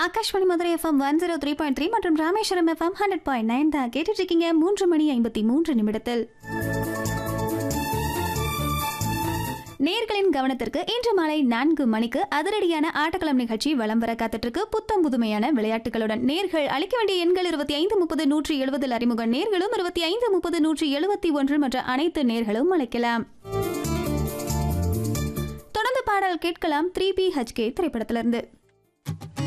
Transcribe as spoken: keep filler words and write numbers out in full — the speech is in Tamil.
Akashvani Madurai FM one zero three point three மற்றும் Rameswaram FM hundred point nine தான் கேட்டுட்டு இருக்கீங்க. மூன்று மணி ஐம்பத்தி மூன்று நிமிடத்தில் நேர்களின் கவனத்திற்கு இன்று மாலை நான்கு மணிக்கு அதிரடியான ஆட்டக்களம் நிகழ்ச்சி வலம் வர காத்துட்டு இருக்கு. புத்தம் புதுமையான விளையாட்டுகளுடன் நேர்கள் அளிக்க வேண்டிய எண்கள் இருபத்தி ஐந்து முப்பது நூற்றி எழுபதில் அறிமுக நேர்களும் இருபத்தி ஐந்து முப்பது நூற்றி எழுபத்தி ஒன்று மற்ற அனைத்து நேர்களும் அழைக்கலாம். தொடர்ந்து பாடல் கேட்கலாம். த்ரீ பி ஹெச் கே திரைப்படத்திலிருந்து.